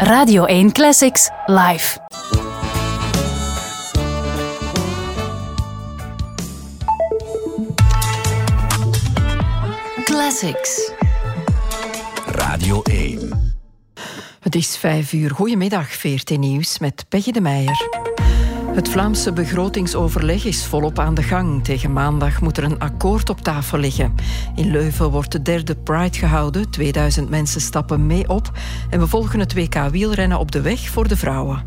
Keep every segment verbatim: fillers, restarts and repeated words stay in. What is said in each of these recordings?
Radio één Classics live. Classics. Radio één. Het is vijf uur. Goedemiddag, V R T Nieuws met Peggy de Meijer. Het Vlaamse begrotingsoverleg is volop aan de gang. Tegen maandag moet er een akkoord op tafel liggen. In Leuven wordt de derde Pride gehouden. tweeduizend mensen stappen mee op. En we volgen het W K wielrennen op de weg voor de vrouwen.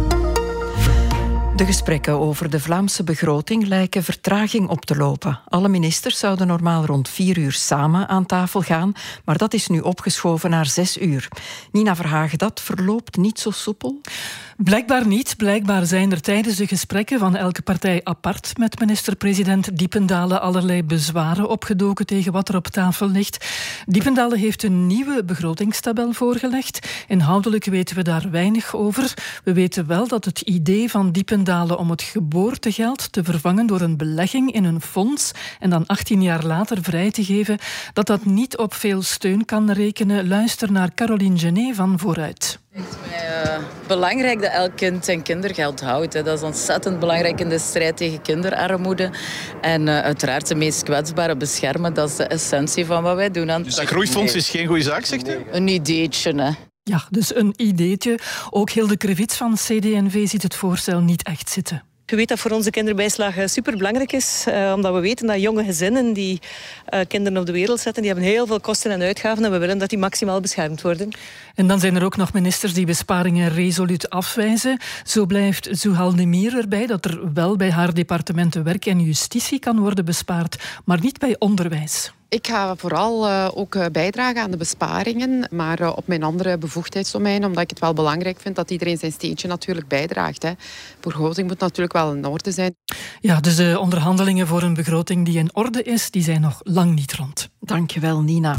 De gesprekken over de Vlaamse begroting lijken vertraging op te lopen. Alle ministers zouden normaal rond vier uur samen aan tafel gaan, maar dat is nu opgeschoven naar zes uur. Nina Verhagen, dat verloopt niet zo soepel? Blijkbaar niet. Blijkbaar zijn er tijdens de gesprekken van elke partij apart met minister-president Diependalen allerlei bezwaren opgedoken tegen wat er op tafel ligt. Diependalen heeft een nieuwe begrotingstabel voorgelegd. Inhoudelijk weten we daar weinig over. We weten wel dat het idee van Diependalen om het geboortegeld te vervangen door een belegging in een fonds en dan achttien jaar later vrij te geven, dat dat niet op veel steun kan rekenen. Luister naar Caroline Genet van Vooruit. Het is mij uh, belangrijk dat elk kind zijn kindergeld houdt. Hè. Dat is ontzettend belangrijk in de strijd tegen kinderarmoede. En uh, uiteraard de meest kwetsbaren beschermen. Dat is de essentie van wat wij doen. Aan dus dat groeifonds is geen goede zaak, zegt u? Een ideetje, hè. Ja, dus een ideetje. Ook Hilde Krevits van C D en V ziet het voorstel niet echt zitten. Je weet dat voor onze kinderbijslag superbelangrijk is, uh, omdat we weten dat jonge gezinnen die uh, kinderen op de wereld zetten, die hebben heel veel kosten en uitgaven en we willen dat die maximaal beschermd worden. En dan zijn er ook nog ministers die besparingen resoluut afwijzen. Zo blijft Zuhal Demir erbij dat er wel bij haar departementen werk en justitie kan worden bespaard, maar niet bij onderwijs. Ik ga vooral uh, ook uh, bijdragen aan de besparingen, maar uh, op mijn andere bevoegdheidsdomein, omdat ik het wel belangrijk vind dat iedereen zijn steentje natuurlijk bijdraagt. Hè. Begroting moet natuurlijk wel in orde zijn. Ja, dus de onderhandelingen voor een begroting die in orde is, die zijn nog lang niet rond. Dankjewel, Nina.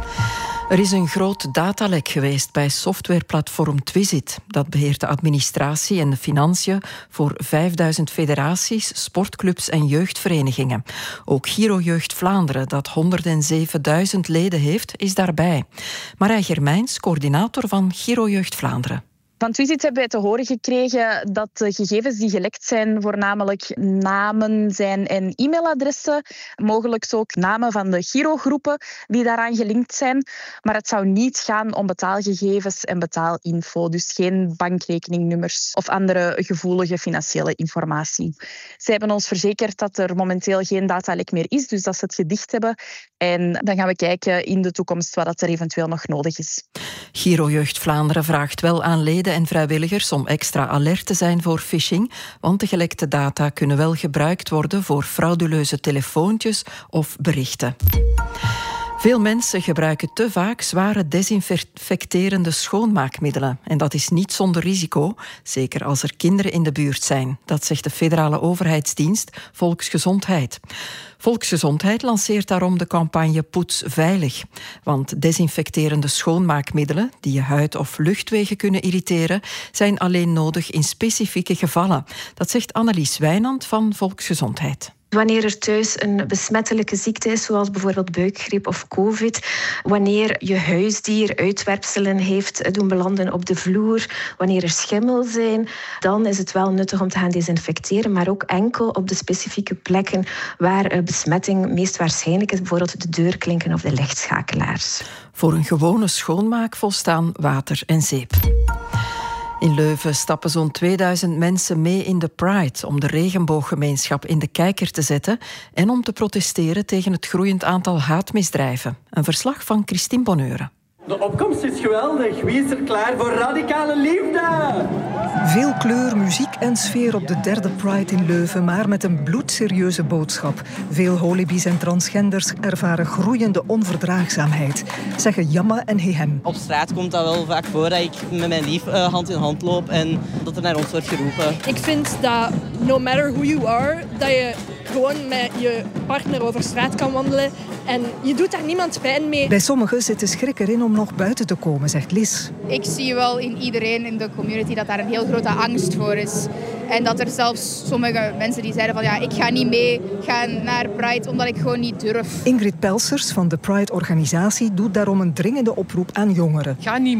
Er is een groot datalek geweest bij softwareplatform Twizit. Dat beheert de administratie en de financiën voor vijfduizend federaties, sportclubs en jeugdverenigingen. Ook Giro Jeugd Vlaanderen, dat honderdzevenduizend leden heeft, is daarbij. Marij Germijns, coördinator van Giro Jeugd Vlaanderen. Van Twizit hebben wij te horen gekregen dat de gegevens die gelekt zijn voornamelijk namen zijn en e-mailadressen, mogelijk ook namen van de girogroepen die daaraan gelinkt zijn. Maar het zou niet gaan om betaalgegevens en betaalinfo, dus geen bankrekeningnummers of andere gevoelige financiële informatie. Zij hebben ons verzekerd dat er momenteel geen datalek meer is, dus dat ze het gedicht hebben. En dan gaan we kijken in de toekomst wat er eventueel nog nodig is. Giro Jeugd Vlaanderen vraagt wel aan leden en vrijwilligers om extra alert te zijn voor phishing, want de gelekte data kunnen wel gebruikt worden voor frauduleuze telefoontjes of berichten. Veel mensen gebruiken te vaak zware desinfecterende schoonmaakmiddelen. En dat is niet zonder risico, zeker als er kinderen in de buurt zijn. Dat zegt de federale overheidsdienst Volksgezondheid. Volksgezondheid lanceert daarom de campagne Poets Veilig. Want desinfecterende schoonmaakmiddelen, die je huid of luchtwegen kunnen irriteren, zijn alleen nodig in specifieke gevallen. Dat zegt Annelies Wijnand van Volksgezondheid. Wanneer er thuis een besmettelijke ziekte is, zoals bijvoorbeeld buikgriep of covid, wanneer je huisdier uitwerpselen heeft doen belanden op de vloer, wanneer er schimmel zijn, dan is het wel nuttig om te gaan desinfecteren, maar ook enkel op de specifieke plekken waar besmetting meest waarschijnlijk is, bijvoorbeeld de deurklinken of de lichtschakelaars. Voor een gewone schoonmaak volstaan water en zeep. In Leuven stappen zo'n tweeduizend mensen mee in de Pride om de regenbooggemeenschap in de kijker te zetten en om te protesteren tegen het groeiend aantal haatmisdrijven. Een verslag van Christine Bonheuren. De opkomst is geweldig. Wie is er klaar voor radicale liefde? Veel kleur, muziek en sfeer op de derde Pride in Leuven, maar met een bloedserieuze boodschap. Veel holibies en transgenders ervaren groeiende onverdraagzaamheid, zeggen Jamma en Hehem. Op straat komt dat wel vaak voor dat ik met mijn lief uh, hand in hand loop en dat er naar ons wordt geroepen. Ik vind dat no matter who you are, dat je gewoon met je partner over straat kan wandelen en je doet daar niemand pijn mee. Bij sommigen zit de schrik erin om nog buiten te komen, zegt Lies. Ik zie wel in iedereen in de community dat daar een heel grote angst voor is. En dat er zelfs sommige mensen die zeiden van ja, ik ga niet mee gaan naar Pride omdat ik gewoon niet durf. Ingrid Pelsers van de Pride-organisatie doet daarom een dringende oproep aan jongeren. Ga niet